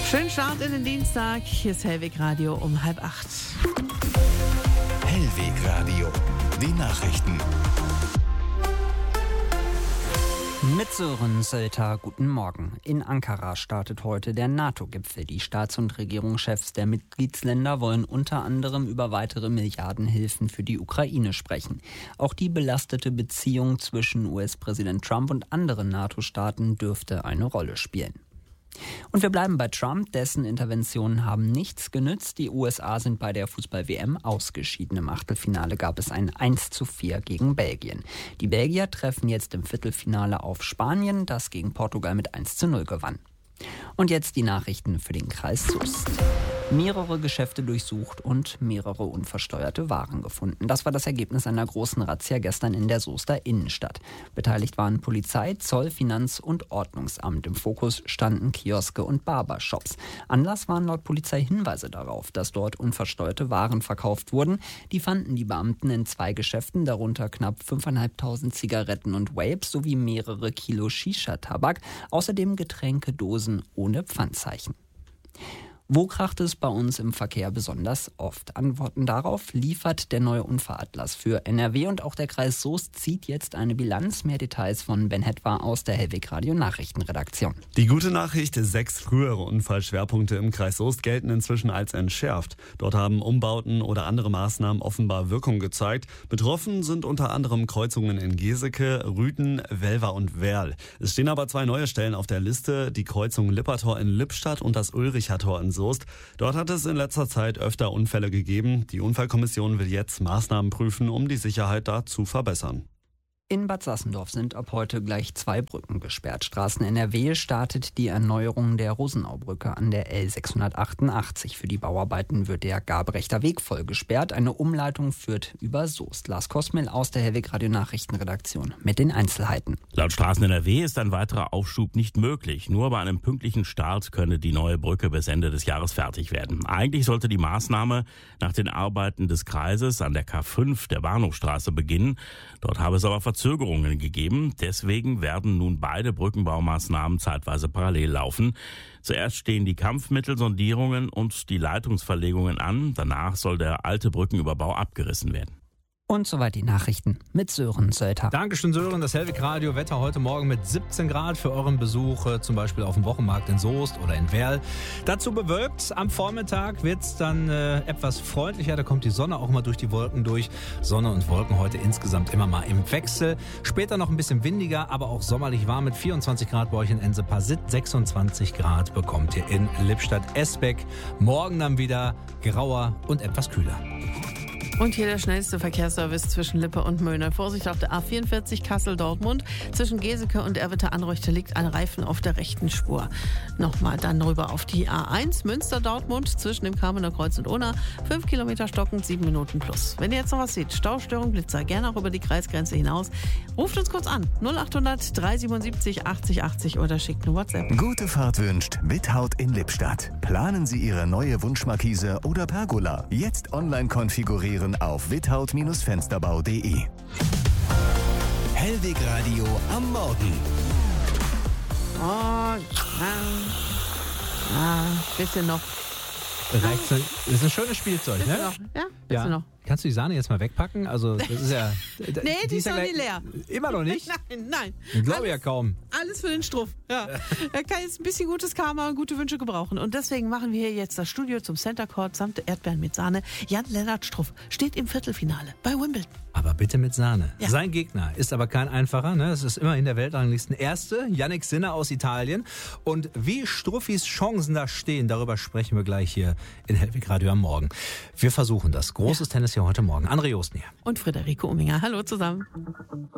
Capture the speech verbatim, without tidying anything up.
Schönen Start in den Dienstag. Hier ist Hellweg Radio um halb acht. Hellweg Radio, die Nachrichten. Mit Sören Sölter, guten Morgen. In Ankara startet heute der NATO-Gipfel. Die Staats- und Regierungschefs der Mitgliedsländer wollen unter anderem über weitere Milliardenhilfen für die Ukraine sprechen. Auch die belastete Beziehung zwischen U S-Präsident Trump und anderen NATO-Staaten dürfte eine Rolle spielen. Und wir bleiben bei Trump, dessen Interventionen haben nichts genützt. Die U S A sind bei der Fußball-W M ausgeschieden. Im Achtelfinale gab es ein eins zu vier gegen Belgien. Die Belgier treffen jetzt im Viertelfinale auf Spanien, das gegen Portugal mit eins zu null gewann. Und jetzt die Nachrichten für den Kreis Soest. Mehrere Geschäfte durchsucht und mehrere unversteuerte Waren gefunden. Das war das Ergebnis einer großen Razzia gestern in der Soester Innenstadt. Beteiligt waren Polizei, Zoll, Finanz- und Ordnungsamt. Im Fokus standen Kioske und Barbershops. Anlass waren laut Polizei Hinweise darauf, dass dort unversteuerte Waren verkauft wurden. Die fanden die Beamten in zwei Geschäften, darunter knapp fünftausendfünfhundert Zigaretten und Vapes sowie mehrere Kilo Shisha-Tabak, außerdem Getränkedosen ohne Pfandzeichen. Wo kracht es bei uns im Verkehr besonders oft? Antworten darauf liefert der neue Unfallatlas für N R W und auch der Kreis Soest zieht jetzt eine Bilanz. Mehr Details von Ben Hetwa aus der Hellweg Radio Nachrichtenredaktion. Die gute Nachricht, sechs frühere Unfallschwerpunkte im Kreis Soest gelten inzwischen als entschärft. Dort haben Umbauten oder andere Maßnahmen offenbar Wirkung gezeigt. Betroffen sind unter anderem Kreuzungen in Geseke, Rüthen, Welver und Werl. Es stehen aber zwei neue Stellen auf der Liste, die Kreuzung Lippertor in Lippstadt und das Ulricher-Tor in Soest. Dort hat es in letzter Zeit öfter Unfälle gegeben. Die Unfallkommission will jetzt Maßnahmen prüfen, um die Sicherheit da zu verbessern. In Bad Sassendorf sind ab heute gleich zwei Brücken gesperrt. Straßen N R W startet die Erneuerung der Rosenaubrücke an der L sechshundertachtundachtzig. Für die Bauarbeiten wird der Gaberechter Weg voll gesperrt. Eine Umleitung führt über Soest. Lars Kosmel aus der Hellweg Radio Nachrichtenredaktion mit den Einzelheiten. Laut Straßen N R W ist ein weiterer Aufschub nicht möglich. Nur bei einem pünktlichen Start könne die neue Brücke bis Ende des Jahres fertig werden. Eigentlich sollte die Maßnahme nach den Arbeiten des Kreises an der K fünf der Bahnhofstraße beginnen. Dort habe es aber Verzögerungen gegeben. Deswegen werden nun beide Brückenbaumaßnahmen zeitweise parallel laufen. Zuerst stehen die Kampfmittelsondierungen und die Leitungsverlegungen an. Danach soll der alte Brückenüberbau abgerissen werden. Und soweit die Nachrichten mit Sören Sölter. Dankeschön, Sören. Das Hellweg Radio Wetter heute Morgen mit siebzehn Grad für euren Besuch, äh, zum Beispiel auf dem Wochenmarkt in Soest oder in Werl. Dazu bewölkt. Am Vormittag wird es dann äh, etwas freundlicher. Da kommt die Sonne auch mal durch die Wolken durch. Sonne und Wolken heute insgesamt immer mal im Wechsel. Später noch ein bisschen windiger, aber auch sommerlich warm mit vierundzwanzig Grad bei euch in Ensepasit. sechsundzwanzig Grad bekommt ihr in Lippstadt-Esbeck. Morgen dann wieder grauer und etwas kühler. Und hier der schnellste Verkehrsservice zwischen Lippe und Möhne. Vorsicht auf der A vierundvierzig Kassel-Dortmund. Zwischen Geseke und Erwitte-Anreuchte liegt ein Reifen auf der rechten Spur. Nochmal dann rüber auf die A eins Münster-Dortmund zwischen dem Kamener Kreuz und Unna. Fünf Kilometer stockend, sieben Minuten plus. Wenn ihr jetzt noch was seht, Staustörung, Blitzer, gerne auch über die Kreisgrenze hinaus. Ruft uns kurz an. null achthundert dreihundertsiebenundsiebzig achtzig achtzig oder schickt eine WhatsApp. Gute Fahrt wünscht Withaut in Lippstadt. Planen Sie Ihre neue Wunschmarkise oder Pergola. Jetzt online konfigurieren auf withaut Fensterbau punkt de. Hellweg Radio am Morgen. Oh, ja. Ah, bisschen noch. Reicht's? Das ist ein schönes Spielzeug, Bisschen ne? noch. Ja, bisschen Ja. noch. Kannst du die Sahne jetzt mal wegpacken? Also, das ist ja. Nee, die ist ja noch gleich- nie leer. Immer noch nicht? Nein, nein. Ich glaube Alles- ja kaum. Alles für den Struff. Ja. Er kann jetzt ein bisschen gutes Karma und gute Wünsche gebrauchen. Und deswegen machen wir hier jetzt das Studio zum Center Court samt Erdbeeren mit Sahne. Jan-Lennart Struff steht im Viertelfinale bei Wimbledon. Aber bitte mit Sahne. Ja. Sein Gegner ist aber kein einfacher. Ne? Es ist immer in der Weltranglisten Erste, Yannick Sinner aus Italien. Und wie Struffis Chancen da stehen, darüber sprechen wir gleich hier in Hellweg Radio am Morgen. Wir versuchen das. Großes Tennis hier heute Morgen. André Josnier. Und Friederike Uminger. Hallo zusammen.